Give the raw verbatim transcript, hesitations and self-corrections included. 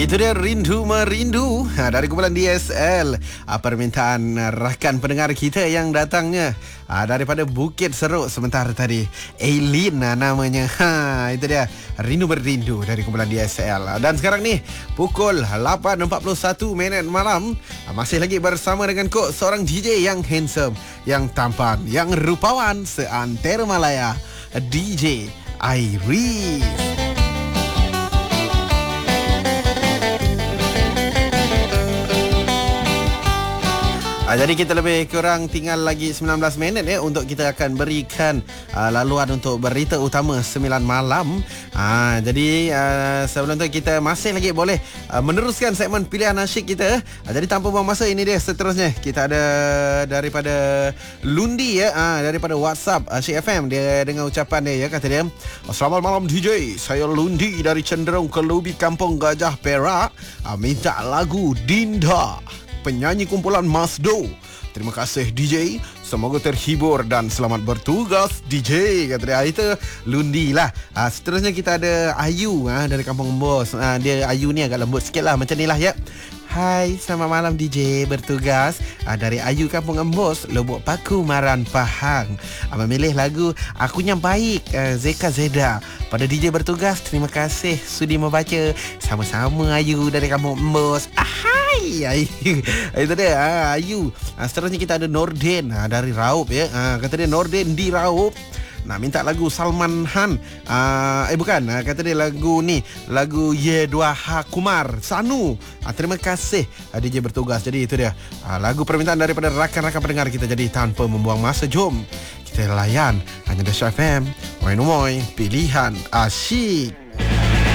Itu dia Rindu Merindu dari kumpulan D S L. Permintaan rakan pendengar kita yang datangnya daripada Bukit Seruk sebentar tadi. Aileen namanya. Ha, itu dia Rindu Merindu dari kumpulan D S L. Dan sekarang ni pukul lapan empat puluh satu minit malam, masih lagi bersama dengan Kok, seorang D J yang handsome, yang tampan, yang rupawan seantero Malaya, D J Iris. Jadi kita lebih kurang tinggal lagi sembilan belas minit ya untuk kita akan berikan uh, laluan untuk berita utama sembilan malam. Uh, jadi uh, sebelum tu kita masih lagi boleh uh, meneruskan segmen pilihan asyik kita. Uh, jadi tanpa buang masa, ini dia seterusnya. Kita ada daripada Lundi ya, uh, daripada WhatsApp Asyik F M. Dia dengan ucapan dia ya, kata dia, "Selamat malam D J, saya Lundi dari Cenderung Kelubi, Kampung Gajah Perak. Uh, minta lagu Dinda, penyanyi kumpulan Masdo. Terima kasih D J, semoga terhibur dan selamat bertugas D J," kata dia. Itu Lundi lah. ha, Seterusnya kita ada Ayu ha, dari Kampung Embos. ha, Dia Ayu ni agak lembut sikit lah, macam ni lah ya. "Hai, selamat malam D J, bertugas ha, dari Ayu Kampung Embos, Lubuk Paku, Maran, Pahang. ha, Memilih lagu Aku Yang Baik, ha, Zeka Zeda. Pada D J bertugas, terima kasih sudi membaca. Sama-sama Ayu dari Kampung Embos." Ahai, Ayu. Itu dia ha, Ayu. ha, Seterusnya kita ada Nordin ha, dari Raup ya. ha, Kata dia Nordin di Raup nak minta lagu Salman Han. uh, Eh bukan, uh, kata dia lagu ni, lagu Ye Dua Ha Kumar Sanu. uh, Terima kasih uh, D J bertugas. Jadi itu dia uh, lagu permintaan daripada rakan-rakan pendengar kita. Jadi tanpa membuang masa, jom kita layan hanya Dasha F M. Moin Moin, pilihan asyik.